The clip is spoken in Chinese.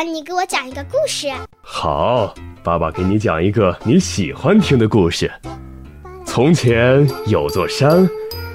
爸，你给我讲一个故事。 好，爸爸给你讲一个你喜欢听的故事。从前有座山，